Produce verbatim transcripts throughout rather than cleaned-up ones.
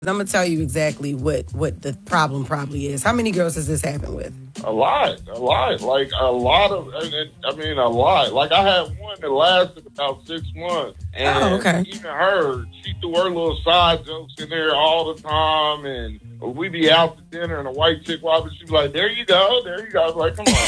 I'm gonna tell you exactly what what the problem probably is. How many girls has this happened with? A lot, a lot, like a lot of. I mean, a lot. Like I had one that lasted about six months, and oh, okay. even her, she threw her little side jokes in there all the time, and we be out to dinner, and a white chick walk, and she be like, "There you go, there you go." I was like, "Come on."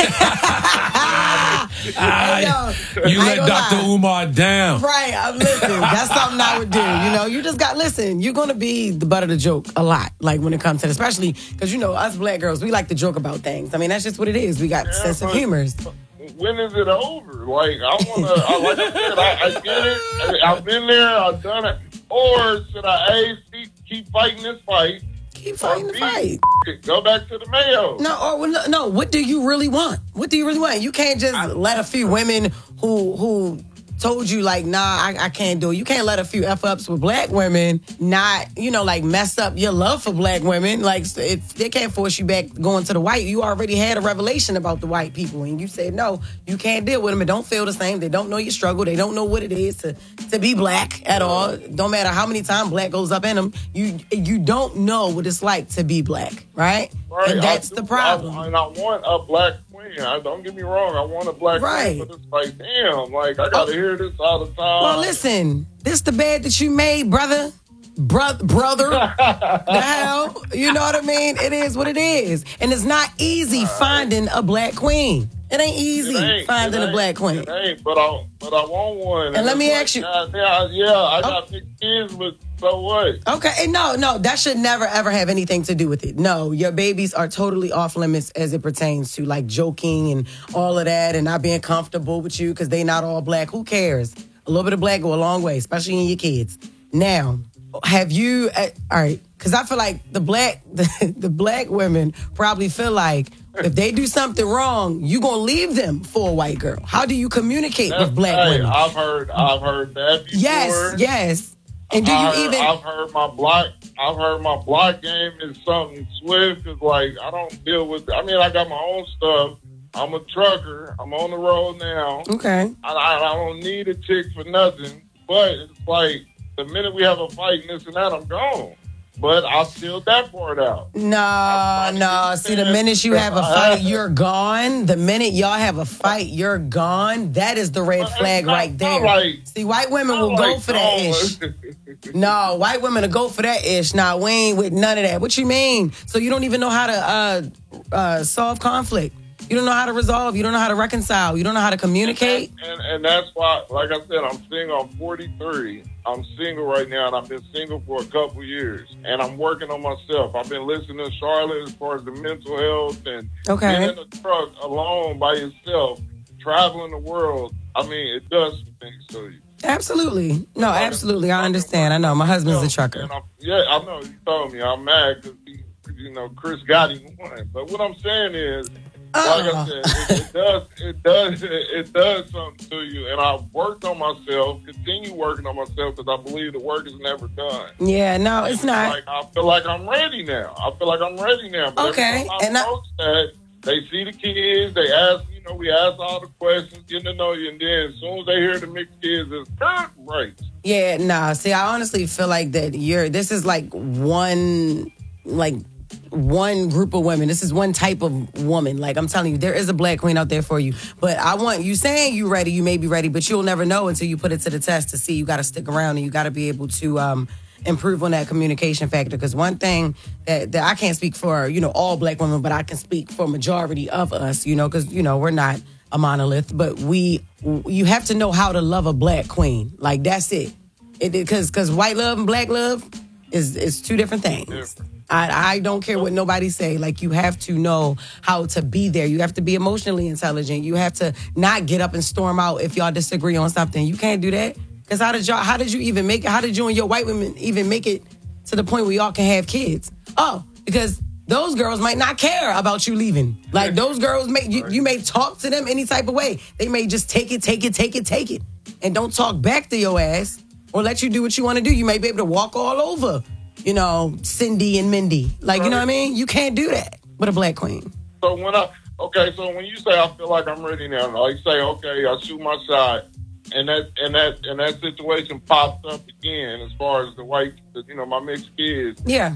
uh, you let Doctor lie. Umar down, right? I'm listening. That's something I would do. You know, you just got listen. You're gonna be the butt of the joke a lot, like when it comes to, especially because you know us black girls, we like to joke about things. I mean, that's just what it is. We got yeah, sense of humors. When is it over? Like I want to. Like I said, I, I get it. I, I've been there. I've done it. Or should I A, keep, keep fighting this fight? Keep fighting the fight. Go back to the Mayo. No, or no, no. What do you really want? What do you really want? You can't just I, let a few women who who. told you like, nah, I, I can't do it. You can't let a few F-ups with black women not, you know, like mess up your love for black women. Like, it, they can't force you back going to the white. You already had a revelation about the white people, and you said, no, you can't deal with them. It don't feel the same. They don't know your struggle. They don't know what it is to, to be black at all. Don't matter how many times black goes up in them. You you don't know what it's like to be black, right? Right. And that's do, the problem. I, and I want a black queen. I, don't get me wrong. I want a black right. queen, but it's like, damn, like, I got to oh. hear this all the time. Well, listen, this the bed that you made, brother. Bro- brother. The hell? You know what I mean? It is what it is. And it's not easy right. finding a black queen. It ain't easy it ain't, finding ain't, a black queen. It ain't, but I, but I want one. And, and let me like, ask you. Yeah, yeah, I got big oh. kids, but so what? Okay, no, no, that should never, ever have anything to do with it. No, your babies are totally off limits as it pertains to, like, joking and all of that and not being comfortable with you because they not all black. Who cares? A little bit of black go a long way, especially in your kids. Now, have you, uh, all right, because I feel like the black the, the black women probably feel like if they do something wrong, you going to leave them for a white girl. How do you communicate That's, with black hey, women? I've heard, I've heard that before. Yes, yes. And do you I, even? I've heard my block. I've heard my block game is something swift. Cause like I don't deal with. I mean, I got my own stuff. I'm a trucker. I'm on the road now. Okay. I, I, I don't need a chick for nothing. But it's like the minute we have a fight and this and that, I'm gone. But I'll steal that part out. No, no. See, the minute you have a fight, you're gone. The minute y'all have a fight, you're gone. That is the red flag not, right there. Like, See, white women will like go for that ish. No, white women will go for that ish. Nah, we ain't with none of that. What you mean? So you don't even know how to uh, uh, solve conflict. You don't know how to resolve. You don't know how to reconcile. You don't know how to communicate. And, and, and that's why, like I said, I'm single. I'm forty-three. I'm single right now, and I've been single for a couple years. And I'm working on myself. I've been listening to Charlotte as far as the mental health and okay. being in a truck alone by yourself, traveling the world. I mean, it does some things to you. Absolutely. No, absolutely. I understand. I know. My husband's a trucker. Yeah, I know. You told me. I'm mad because, you know, Chris got him one. But what I'm saying is, Uh-uh. like I said, it, it does, it does, it, it does something to you. And I've worked on myself, continue working on myself because I believe the work is never done. Yeah, no, it's and not. Like, I feel like I'm ready now. I feel like I'm ready now. But okay, I and I, that, they see the kids, they ask, you know, we ask all the questions, getting to know you, and then as soon as they hear the mixed kids, it's right. Yeah, nah. See, I honestly feel like that you're. This is like one, like. one group of women. This is one type of woman. Like, I'm telling you, there is a black queen out there for you. But I want you saying you ready, you may be ready, but you'll never know until you put it to the test to see. You got to stick around and you got to be able to um, improve on that communication factor. Because one thing that, that I can't speak for, you know, all black women, but I can speak for majority of us, you know, because, you know, we're not a monolith, but we, you have to know how to love a black queen. Like, that's it. It because because white love and black love is is two different things. Yeah. I, I don't care what nobody say. Like, you have to know how to be there. You have to be emotionally intelligent. You have to not get up and storm out if y'all disagree on something. You can't do that. Because how did y'all, how did you even make it? How did you and your white women even make it to the point where y'all can have kids? Oh, because those girls might not care about you leaving. Like, those girls, may you, you may talk to them any type of way. They may just take it, take it, take it, take it. And don't talk back to your ass or let you do what you want to do. You may be able to walk all over, you know, Cindy and Mindy. Like, right. You know what I mean? You can't do that with a black queen. So when I, okay, so when you say I feel like I'm ready now, like you say, okay, I shoot my shot, and that and that and that situation pops up again as far as the white, you know, my mixed kids. Yeah.